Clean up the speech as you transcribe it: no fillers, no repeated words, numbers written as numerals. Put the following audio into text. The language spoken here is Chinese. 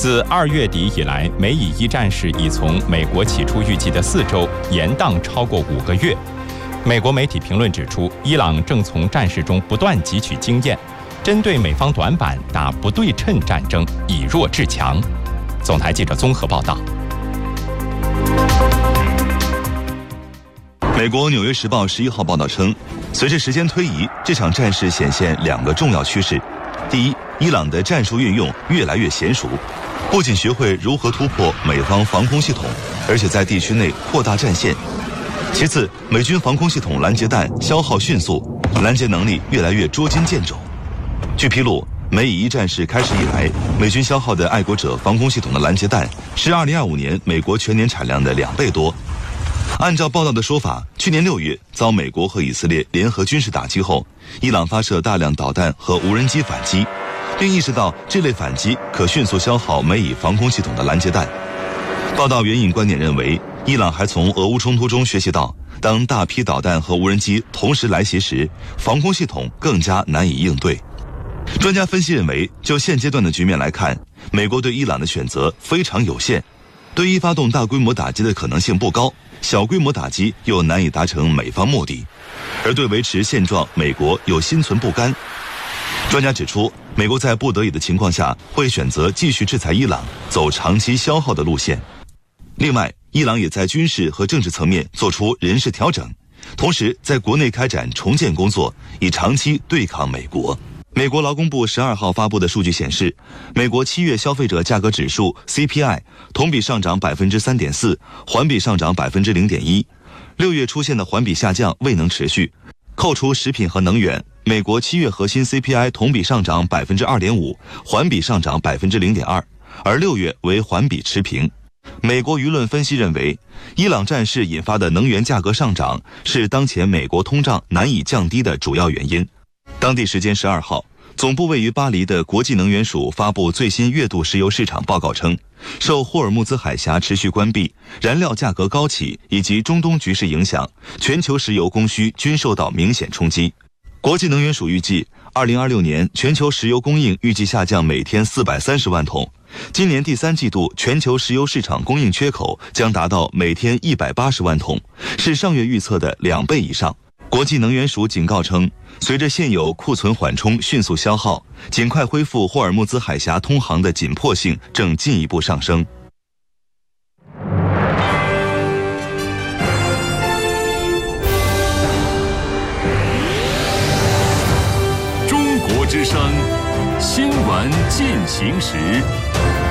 自2月底以来，美以一战事已从美国起初预计的4周延宕超过5个月。美国媒体评论指出，伊朗正从战事中不断汲取经验，针对美方短板打不对称战争，以弱制强。总台记者综合报道。 美国《纽约时报》11号报道称，随着时间推移，这场战事显现2个重要趋势：第一，伊朗的战术运用越来越娴熟，不仅学会如何突破美方防空系统，而且在地区内扩大战线。其次，美军防空系统拦截弹消耗迅速，拦截能力越来越捉襟见肘。据披露，美以一战事开始以来，美军消耗的爱国者防空系统的拦截弹是2025年美国全年产量的2倍多。按照报道的说法，去年6月遭美国和以色列联合军事打击后，伊朗发射大量导弹和无人机反击，并意识到这类反击可迅速消耗美以防空系统的拦截弹。报道援引观点认为，伊朗还从俄乌冲突中学习到，当大批导弹和无人机同时来袭时，防空系统更加难以应对。专家分析认为，就现阶段的局面来看，美国对伊朗的选择非常有限，对伊发动大规模打击的可能性不高，小规模打击又难以达成美方目的，而对维持现状，美国又心存不甘。专家指出，美国在不得已的情况下，会选择继续制裁伊朗，走长期消耗的路线。另外，伊朗也在军事和政治层面做出人事调整，同时在国内开展重建工作，以长期对抗美国。美国劳工部12号发布的数据显示，美国7月消费者价格指数 CPI 同比上涨 3.4%， 环比上涨 0.1%。6月出现的环比下降未能持续。扣除食品和能源，美国7月核心 CPI 同比上涨 2.5%， 环比上涨 0.2%， 而6月为环比持平。美国舆论分析认为，伊朗战事引发的能源价格上涨是当前美国通胀难以降低的主要原因。当地时间12号，总部位于巴黎的国际能源署发布最新月度石油市场报告称，受霍尔木兹海峡持续关闭、燃料价格高企以及中东局势影响，全球石油供需均受到明显冲击。国际能源署预计，2026年全球石油供应预计下降每天430万桶，今年第3季度全球石油市场供应缺口将达到每天180万桶，是上月预测的2倍以上。国际能源署警告称，随着现有库存缓冲迅速消耗，尽快恢复霍尔木兹海峡通航的紧迫性正进一步上升。 中国之声，新闻进行时。